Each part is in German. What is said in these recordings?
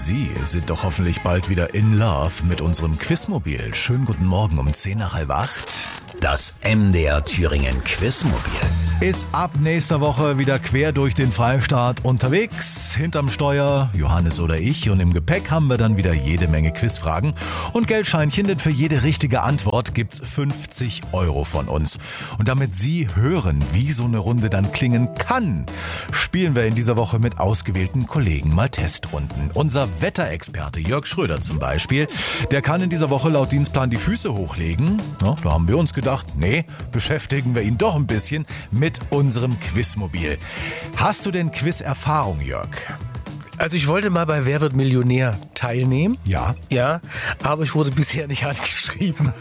Sie sind doch hoffentlich bald wieder in love mit unserem Quizmobil. Schönen guten Morgen um 7:50. Das MDR Thüringen Quizmobil Ist ab nächster Woche wieder quer durch den Freistaat unterwegs. Hinterm Steuer Johannes oder ich, und im Gepäck haben wir dann wieder jede Menge Quizfragen und Geldscheinchen, denn für jede richtige Antwort gibt's 50 € von uns. Und damit Sie hören, wie so eine Runde dann klingen kann, spielen wir in dieser Woche mit ausgewählten Kollegen mal Testrunden. Unser Wetterexperte Jörg Schröder zum Beispiel, der kann in dieser Woche laut Dienstplan die Füße hochlegen. Ja, da haben wir uns gedacht, nee, beschäftigen wir ihn doch ein bisschen mit unserem Quizmobil. Hast du denn Quiz-Erfahrung, Jörg? Also ich wollte mal bei Wer wird Millionär teilnehmen. Ja. Ja, aber ich wurde bisher nicht angeschrieben.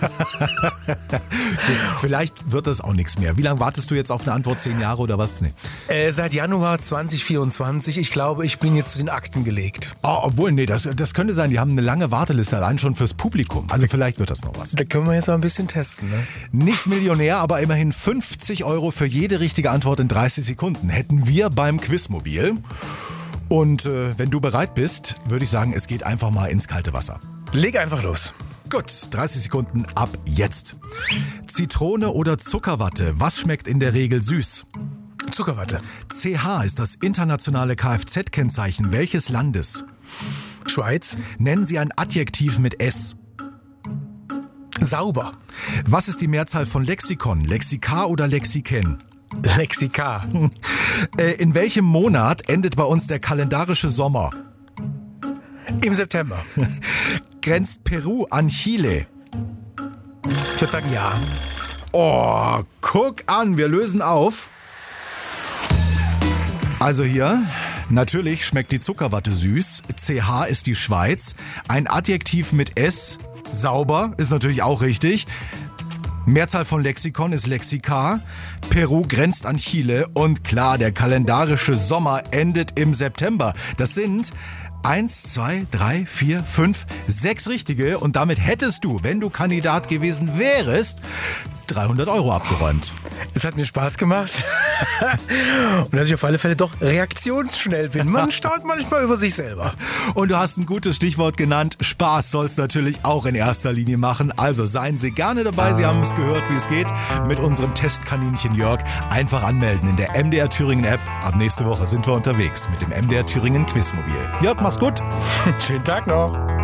Vielleicht wird das auch nichts mehr. Wie lange wartest du jetzt auf eine Antwort? 10 Jahre oder was? Nee. Seit Januar 2024. Ich glaube, ich bin jetzt zu den Akten gelegt. Oh, obwohl, nee, das könnte sein. Die haben eine lange Warteliste allein schon fürs Publikum. Also vielleicht wird das noch was. Da können wir jetzt mal ein bisschen testen, ne? Nicht Millionär, aber immerhin 50 € für jede richtige Antwort in 30 Sekunden hätten wir beim Quizmobil. Und wenn du bereit bist, würde ich sagen, es geht einfach mal ins kalte Wasser. Leg einfach los. Gut, 30 Sekunden ab jetzt. Zitrone oder Zuckerwatte, was schmeckt in der Regel süß? Zuckerwatte. CH ist das internationale Kfz-Kennzeichen welches Landes? Schweiz. Nennen Sie ein Adjektiv mit S. Sauber. Was ist die Mehrzahl von Lexikon? Lexika oder Lexiken? Lexika. In welchem Monat endet bei uns der kalendarische Sommer? Im September. Grenzt Peru an Chile? Ich würde sagen ja. Oh, guck an, wir lösen auf. Also hier, natürlich schmeckt die Zuckerwatte süß. CH ist die Schweiz. Ein Adjektiv mit S, sauber, ist natürlich auch richtig. Mehrzahl von Lexikon ist Lexika. Peru grenzt an Chile. Und klar, der kalendarische Sommer endet im September. Das sind 1, 2, 3, 4, 5, 6 richtige. Und damit hättest du, wenn du Kandidat gewesen wärst, 300 € abgeräumt. Es hat mir Spaß gemacht. Und dass ich auf alle Fälle doch reaktionsschnell bin. Man staunt manchmal über sich selber. Und du hast ein gutes Stichwort genannt. Spaß soll es natürlich auch in erster Linie machen. Also seien Sie gerne dabei. Sie haben es gehört, wie es geht. Mit unserem Testkaninchen Jörg. Einfach anmelden in der MDR Thüringen App. Ab nächste Woche sind wir unterwegs mit dem MDR Thüringen Quizmobil. Jörg, mach's gut. Schönen Tag noch.